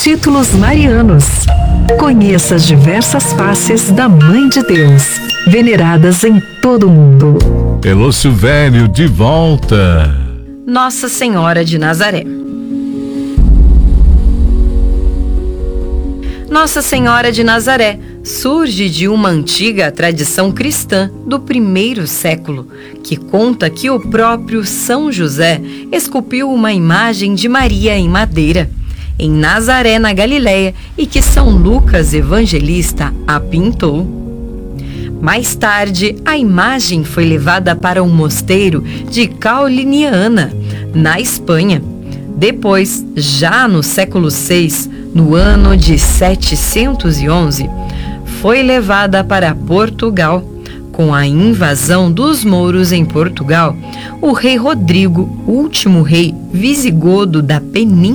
títulos marianos. Conheça as diversas faces da Mãe de Deus, veneradas em todo o mundo. Elô Silvério de volta. Nossa Senhora de Nazaré. Nossa Senhora de Nazaré surge de uma antiga tradição cristã do primeiro século, que conta que o próprio São José esculpiu uma imagem de Maria em madeira, em Nazaré, na Galileia, e que São Lucas Evangelista a pintou. Mais tarde, a imagem foi levada para um mosteiro de Cauliniana, na Espanha. Depois, já no século VI, no ano de 711, foi levada para Portugal. Com a invasão dos mouros em Portugal, o rei Rodrigo, último rei visigodo da Península